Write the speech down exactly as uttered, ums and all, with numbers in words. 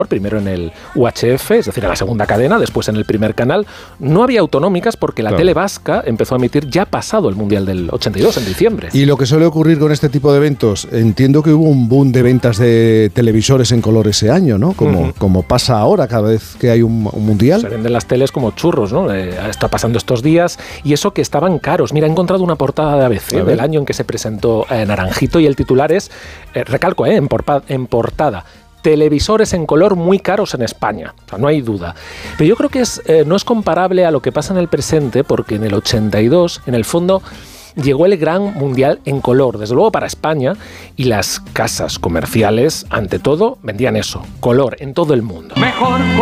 primero en el U H F, es decir, en la segunda cadena, después en el primer canal. No había autonómicas porque la claro. tele vasca empezó a emitir ya pasado el Mundial del ochenta y dos, en diciembre. Y lo que suele ocurrir con este tipo de eventos, entiendo que hubo un boom de ventas de televisores en color ese año, ¿no? Como, uh-huh. como pasa ahora cada vez que hay un, un Mundial. Se venden las teles como churros, ¿no? Eh, está pasando estos días, y eso que estaban caros. Mira, he encontrado una portada de A B C del año en que se presentó eh, Naranjito, y el titular es, eh, recalco, eh, en, porpa, en portada, televisores en color muy caros en España. O sea, no hay duda. Pero yo creo que es, eh, no es comparable a lo que pasa en el presente, porque en el ochenta y dos, en el fondo, llegó el gran mundial en color, desde luego para España, y las casas comerciales, ante todo, vendían eso, color, en todo el mundo. Mejor